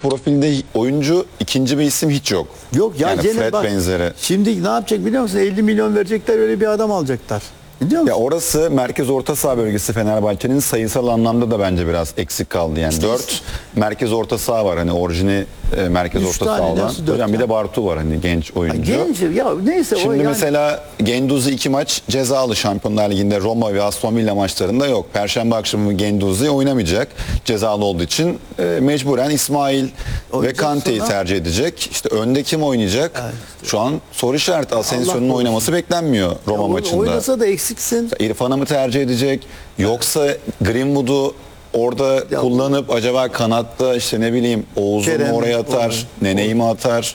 profilde oyuncu, ikinci bir isim hiç yok. Yok ya, yani gene Fred bak, benzeri. şimdi ne yapacak biliyor musun? 50 milyon verecekler, öyle bir adam alacaklar. Biliyor musun? Ya orası merkez orta saha bölgesi Fenerbahçe'nin sayısal anlamda da bence biraz eksik kaldı. Yani İşte 4 merkez orta saha var, hani orijini merkez Üç orta tane, saha olan. nasıl dört Hocam bir ya? de Bartu var, hani genç oyuncu. Genç ya, neyse o Şimdi yani. mesela Guendouzi 2 maç cezalı, Şampiyonlar Ligi'nde Roma ve Aston Villa maçlarında yok. Perşembe akşamı Guendouzi oynamayacak cezalı olduğu için, mecburen İsmail ve Oynayacak Kante'yi sonra. tercih edecek. İşte önde kim oynayacak? Şu an soru işareti. Asensio'nun korusun. oynaması beklenmiyor Roma Ya maçında. oynasa da eksiksin. İrfan'ı mı tercih edecek? Yoksa Greenwood'u orada Ya, kullanıp acaba kanatta işte ne bileyim Oğuz'u mu Kerem, oraya atar, Nene'yi mi atar?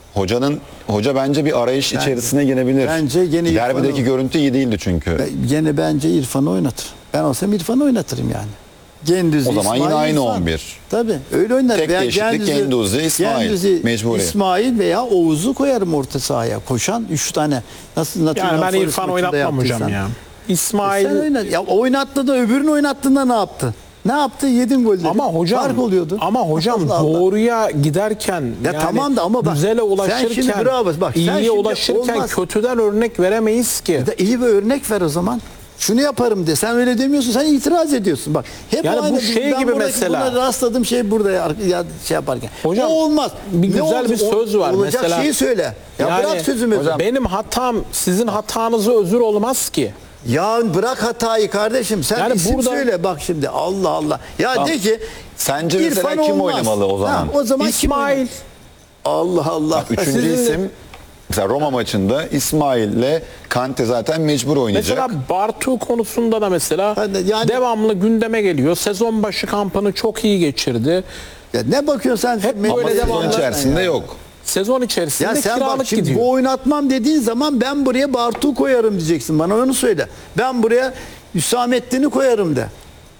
Hoca bence bir arayış içerisine girebilir. bence gene Derbideki İrfan'ı- görüntü iyi değildi çünkü. Gene bence İrfan'ı oynatır. Ben olsam İrfan'ı oynatırım yani. Gündüz, O zaman yine aynı 11. Tabii öyle oynar. Tek değişiklik Gündüz'ü, İsmail. Mecburi. İsmail veya Oğuz'u koyarım orta sahaya. Koşan 3 tane. Nasıl Yani ben Forest İrfan maçında oynatmam hocam yaptıysan. ya. İsmail Sen oynat. Ya oynattı da öbürünü oynattığında ne yaptı? Ne yaptı? 7 golleri. ama hocam Fark oluyordu. hocam Allah Allah. doğruya giderken Ya tamam da ama bak, güzele sen ulaşırken şimdi bravo, bak, sen iyiye şimdi ulaşırken olmaz. kötüden örnek veremeyiz ki. Ya da iyi bir örnek ver o zaman. Şunu yaparım de. Sen öyle demiyorsun. Sen itiraz ediyorsun. Bak hep Yani bu aynı. şey Ben gibi buradaki- mesela. Buna rastladığım şey burada ya şey yaparken. Hocam, o olmaz. bir Ne güzel bir söz var olacak mesela. şeyi söyle. Ya Yani bırak sözümü. hocam, benim hatam sizin hatanızı özür olmaz ki. Ya bırak hatayı kardeşim. Sen Yani isim burada- söyle bak şimdi. Allah Allah. Ya de ki Sence mesela İrfan kim olmaz. oynamalı o zaman? Ha, o zaman kim İsmail. oynar? Allah Allah. Üçüncü Sizin de- isim mesela Roma maçında İsmail'le Kante zaten mecbur oynayacak. Mesela Bartu konusunda da mesela Ben de yani- devamlı gündeme geliyor. Sezon başı kampını çok iyi geçirdi. Ya ne bakıyorsun sen? Hep Mehmet böyle Ama Ali sezon devamlı- içerisinde ya. yok. Sezon içerisinde Ya sen bak kiralık şimdi gidiyor. bu oynatmam dediğin zaman ben buraya Bartu koyarım diyeceksin. Bana onu söyle. Ben buraya Hüsamettin'i koyarım de.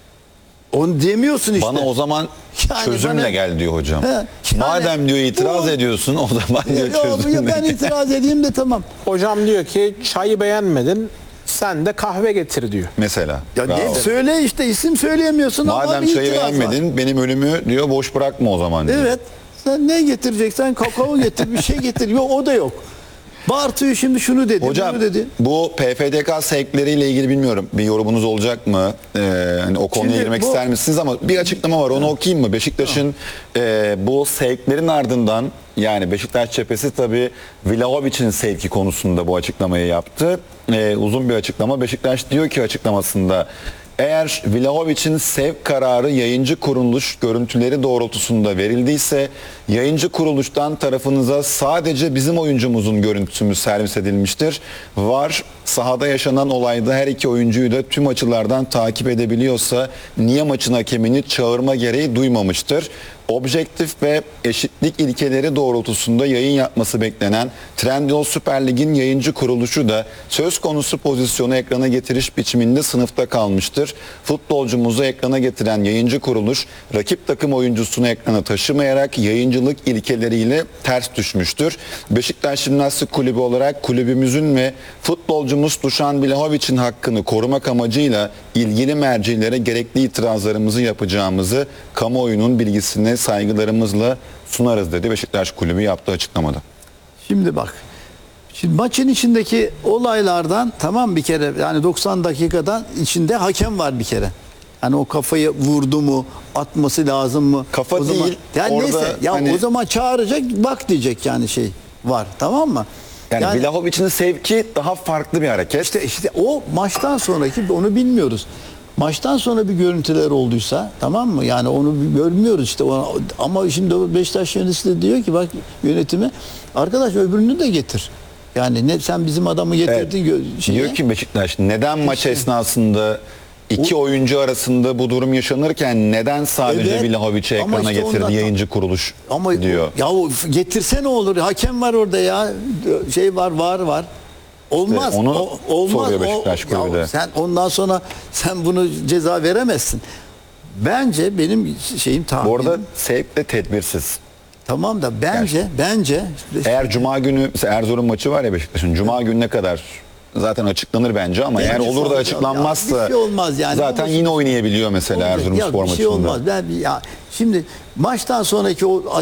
Onu demiyorsun işte. Bana o zaman Yani çözümle bana- gel diyor hocam. He, yani Madem diyor itiraz bu- ediyorsun, o zaman diyor Ya çözümle ben gel. itiraz edeyim de tamam. Hocam diyor ki çayı beğenmedin sen de kahve getir diyor. Mesela. Ya Bravo. ne söyle işte, isim söyleyemiyorsun ama Madem bir çayı itiraz var. beğenmedin, benim ölümü diyor boş bırakma o zaman diyor. Evet. Sen ne getireceksen kakao getir, bir şey getir. Yok, o da yok. Bartu'yu şimdi şunu dedi, Hocam bunu dedi. bu PFDK sevkleriyle ilgili bilmiyorum bir yorumunuz olacak mı? Hani o konuya Şimdi girmek bu- ister misiniz, ama bir açıklama var, onu okuyayım mı? Beşiktaş'ın bu sevklerin ardından, yani Beşiktaş cephesi tabii Vlahovic'in sevki konusunda bu açıklamayı yaptı. Uzun bir açıklama. Beşiktaş diyor ki açıklamasında, eğer Vlahovic'in sevk kararı yayıncı kuruluş görüntüleri doğrultusunda verildiyse, yayıncı kuruluştan tarafınıza sadece bizim oyuncumuzun görüntüsü mü servis edilmiştir? VAR sahada yaşanan olayda her iki oyuncuyu da tüm açılardan takip edebiliyorsa niye maçın hakemini çağırma gereği duymamıştır? Objektif ve eşitlik ilkeleri doğrultusunda yayın yapması beklenen Trendyol Süper Lig'in yayıncı kuruluşu da söz konusu pozisyonu ekrana getiriş biçiminde sınıfta kalmıştır. Futbolcumuzu ekrana getiren yayıncı kuruluş rakip takım oyuncusunu ekrana taşımayarak yayıncılık ilkeleriyle ters düşmüştür. Beşiktaş Jimnastik Kulübü olarak kulübümüzün ve futbolcumuz Dušan Vlahovic'in hakkını korumak amacıyla ilgili mercilere gerekli itirazlarımızı yapacağımızı kamuoyunun bilgisine saygılarımızla sunarız dedi Beşiktaş Kulübü yaptığı açıklamada. Şimdi bak. Şimdi maçın içindeki olaylardan tamam, bir kere yani 90 dakikadan içinde hakem var bir kere. Hani o kafayı vurdu mu, atması lazım mı? Kafa o zaman, değil, yani orada neyse ya hani- o zaman çağıracak, bak diyecek yani şey var, tamam mı? Yani Vlahovic'in sevki daha farklı bir hareket. İşte o maçtan sonraki, onu bilmiyoruz. Maçtan sonra bir görüntüler olduysa tamam mı? Yani onu görmüyoruz işte. Ama şimdi o Beşiktaş yöneticisi de diyor ki bak yönetimi, arkadaş öbürünü de getir. Yani ne sen bizim adamı getirdin Diyor ki Beşiktaş, neden maç esnasında iki oyuncu arasında bu durum yaşanırken neden sadece Evet, Vlahovic'i ama ekrana işte getirdi ondan- yayıncı kuruluş ama diyor. ya getirse ne olur? Hakem var orada ya. Şey var, var. Olmaz. İşte onu olmaz. soruyor Beşiktaş Ya kulübü de. sen ondan sonra sen bunu ceza veremezsin. Bence benim şeyim, tahminim. Bu arada sevk de tedbirsiz. Tamam da bence Eğer Cuma günü mesela Erzurum maçı var ya Beşiktaş'ın, Cuma gününe kadar zaten açıklanır bence, ama eğer Bence olur da sonra- açıklanmazsa ya bir şey olmaz yani. zaten Olmaz. yine oynayabiliyor mesela Olacak. Erzurumspor Ya bir maçında. şey olmaz. Şimdi maçtan sonraki o